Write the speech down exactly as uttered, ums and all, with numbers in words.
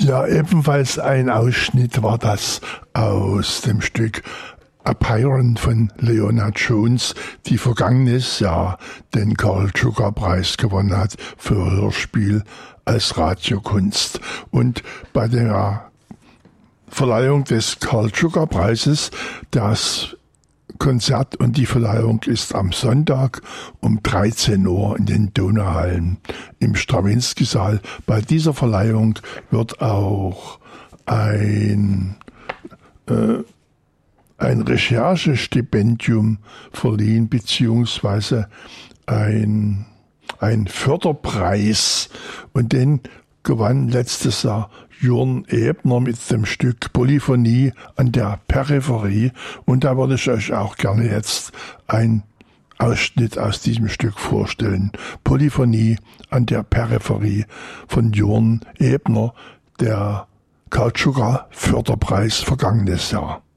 Ja, ebenfalls ein Ausschnitt war das aus dem Stück Apiron von Leona Jones, die vergangenes Jahr den Karl-Tschucker-Preis gewonnen hat für Hörspiel als Radiokunst. Und bei der Verleihung des Karl-Tschucker-Preises, das Konzert und die Verleihung ist am Sonntag um dreizehn Uhr in den Donauhallen im Strawinsky-Saal. Bei dieser Verleihung wird auch ein, äh, ein Recherchestipendium verliehen, beziehungsweise ein, ein Förderpreis. Und den gewann letztes Jahr Jörn Ebner mit dem Stück Polyphonie an der Peripherie. Und da würde ich euch auch gerne jetzt einen Ausschnitt aus diesem Stück vorstellen. Polyphonie an der Peripherie von Jörn Ebner, der Karl Tschucker Förderpreis vergangenes Jahr.